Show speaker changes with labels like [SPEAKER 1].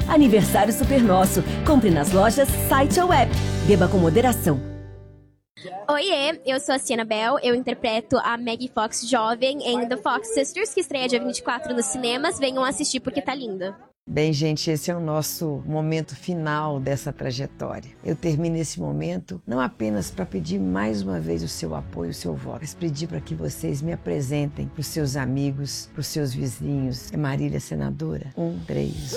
[SPEAKER 1] Aniversário super nosso. Compre nas lojas, site ou app. Beba com moderação.
[SPEAKER 2] Oiê, eu sou a Sienna Bell, eu interpreto a Maggie Fox jovem em The Fox Sisters, que estreia dia 24 nos cinemas. Venham assistir porque tá linda.
[SPEAKER 3] Bem, gente, esse é o nosso momento final dessa trajetória. Eu termino esse momento não apenas para pedir mais uma vez o seu apoio, o seu voto, mas pedir para que vocês me apresentem para os seus amigos, para os seus vizinhos. É Marília Senadora? 1, 3,